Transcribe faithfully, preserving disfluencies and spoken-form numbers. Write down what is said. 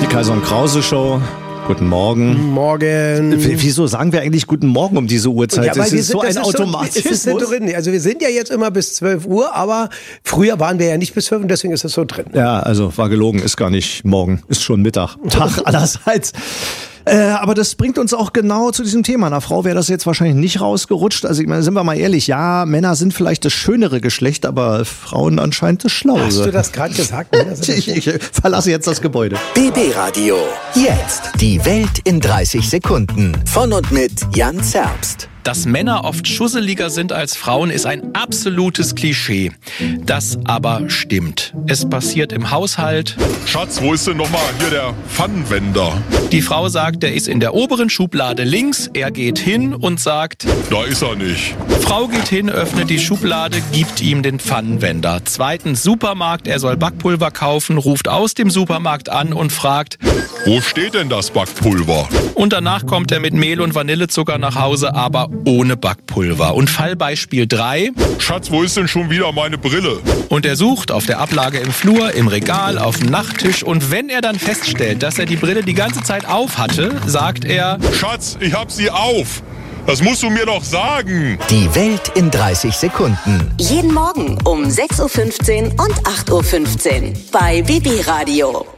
Kaiser und Krause Show. Guten Morgen. Morgen. W- Wieso sagen wir eigentlich Guten Morgen um diese Uhrzeit? Ja, das wir ist sind- so das ein ist Automatismus. So, es ist so drin. Also wir sind ja jetzt immer bis zwölf Uhr, aber früher waren wir ja nicht bis zwölf und deswegen ist es so drin. Ja, also war gelogen, ist gar nicht morgen, ist schon Mittag. Tag allerseits. Äh, aber das bringt uns auch genau zu diesem Thema. Einer Frau wäre das jetzt wahrscheinlich nicht rausgerutscht. Also ich meine, sind wir mal ehrlich, ja, Männer sind vielleicht das schönere Geschlecht, aber Frauen anscheinend das Schlauere. Hast du das gerade gesagt? Männer sind das ich, ich verlasse jetzt das Gebäude. B B Radio. Jetzt die Welt in dreißig Sekunden. Von und mit Jan Zerbst. Dass Männer oft schusseliger sind als Frauen, ist ein absolutes Klischee. Das aber stimmt. Es passiert im Haushalt. Schatz, wo ist denn nochmal hier der Pfannenwender? Die Frau sagt, er ist in der oberen Schublade links. Er geht hin und sagt, Da ist er nicht. Frau geht hin, öffnet die Schublade, gibt ihm den Pfannenwender. Zweitens Supermarkt, er soll Backpulver kaufen, ruft aus dem Supermarkt an und fragt. Wo steht denn das Backpulver? Und danach kommt er mit Mehl und Vanillezucker nach Hause, aber ohne Backpulver. Und Fallbeispiel drei. Schatz, wo ist denn schon wieder meine Brille? Und er sucht auf der Ablage im Flur, im Regal, auf dem Nachttisch. Und wenn er dann feststellt, dass er die Brille die ganze Zeit auf hatte, sagt er, Schatz, ich hab sie auf. Das musst du mir doch sagen. Die Welt in dreißig Sekunden. Jeden Morgen um sechs Uhr fünfzehn und acht Uhr fünfzehn bei B B Radio.